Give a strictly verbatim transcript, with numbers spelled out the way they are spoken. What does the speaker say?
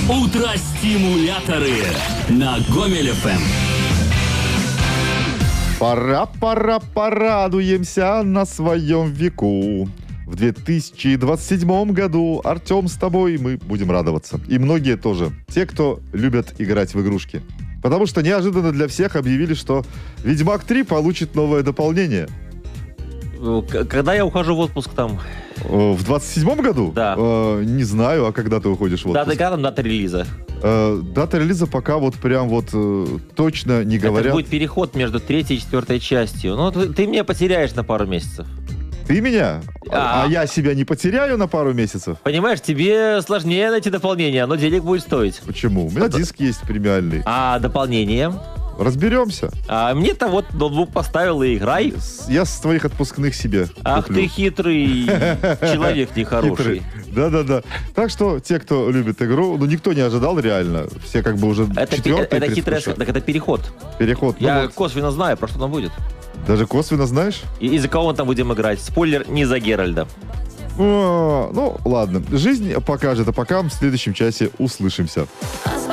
Утро-стимуляторы на Гомель эф эм. Пора, пора, порадуемся на своем веку. В две тысячи двадцать седьмом году, Артем, с тобой мы будем радоваться. И многие тоже. Те, кто любят играть в игрушки. Потому что неожиданно для всех объявили, что «Ведьмак три» получит новое дополнение. Когда я ухожу в отпуск там? В двадцать седьмом году? Да. Э, не знаю, а когда ты уходишь в отпуск? Да, когда там дата релиза? Э, дата релиза пока вот прям вот э, точно не говорят. Это будет переход между третьей и четвертой частью. Ну, ты, ты меня потеряешь на пару месяцев. Ты меня? А, А. а я себя не потеряю на пару месяцев? Понимаешь, тебе сложнее найти дополнение, оно денег будет стоить. Почему? У меня Это- диск есть премиальный. А дополнение? Разберемся. А мне-то вот ноутбук поставил и играй. С- Я с твоих отпускных себе Ах куплю. ты хитрый человек нехороший. Хитрый. Да-да-да. Так что те, кто любит игру, ну никто не ожидал реально. Все как бы уже Это, пи- четвертый это хитрая, предвкушают. так это переход. Переход. Ну Я вот, косвенно знаю, про что там будет. даже косвенно знаешь? И, и за кого мы там будем играть. Спойлер, не за Геральда. О, ну ладно. Жизнь покажет, а пока в следующем часе услышимся. Освободите